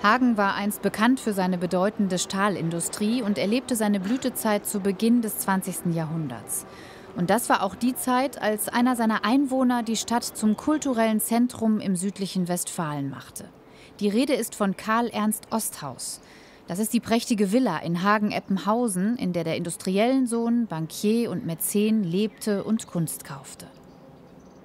Hagen war einst bekannt für seine bedeutende Stahlindustrie und erlebte seine Blütezeit zu Beginn des 20. Jahrhunderts. Und das war auch die Zeit, als einer seiner Einwohner die Stadt zum kulturellen Zentrum im südlichen Westfalen machte. Die Rede ist von Karl Ernst Osthaus. Das ist die prächtige Villa in Hagen-Eppenhausen, in der der Industriellensohn, Bankier und Mäzen lebte und Kunst kaufte.